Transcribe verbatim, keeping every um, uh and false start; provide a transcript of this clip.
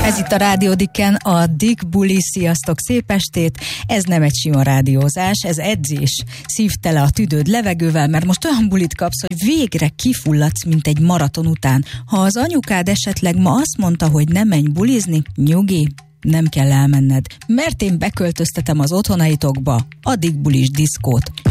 Ez itt a Rádió Dicken, a Dick Bully, sziasztok, szép estét. Ez nem egy sima rádiózás, ez edzés. Szívd tele a tüdőd levegővel, mert most olyan bulit kapsz, hogy végre kifulladsz, mint egy maraton után. Ha az anyukád esetleg ma azt mondta, hogy ne menj bulizni, nyugi, nem kell elmenned, mert én beköltöztetem az otthonaitokba a Dick Bulis diszkót.